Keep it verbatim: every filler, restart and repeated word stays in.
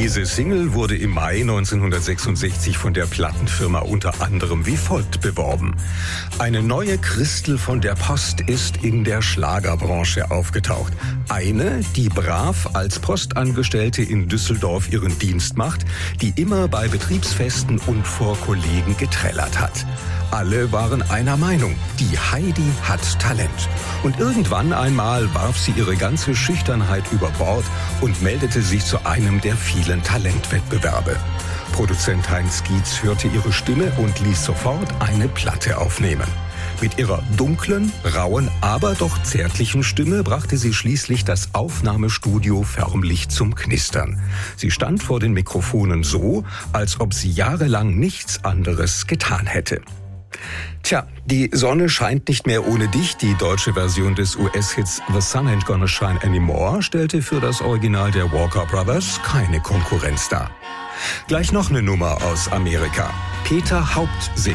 Diese Single wurde im Mai neunzehnhundertsechsundsechzig von der Plattenfirma unter anderem wie folgt beworben. Eine neue Christel von der Post ist in der Schlagerbranche aufgetaucht. Eine, die brav als Postangestellte in Düsseldorf ihren Dienst macht, die immer bei Betriebsfesten und vor Kollegen getrellert hat. Alle waren einer Meinung, die Heidi hat Talent. Und irgendwann einmal warf sie ihre ganze Schüchternheit über Bord und meldete sich zu einem der vielen Talentwettbewerbe. Produzent Heinz Gietz hörte ihre Stimme und ließ sofort eine Platte aufnehmen. Mit ihrer dunklen, rauen, aber doch zärtlichen Stimme brachte sie schließlich das Aufnahmestudio förmlich zum Knistern. Sie stand vor den Mikrofonen so, als ob sie jahrelang nichts anderes getan hätte. Tja, die Sonne scheint nicht mehr ohne dich. Die deutsche Version des U S-Hits The Sun Ain't Gonna Shine Anymore stellte für das Original der Walker Brothers keine Konkurrenz dar. Gleich noch eine Nummer aus Amerika. Peter Haupt singt.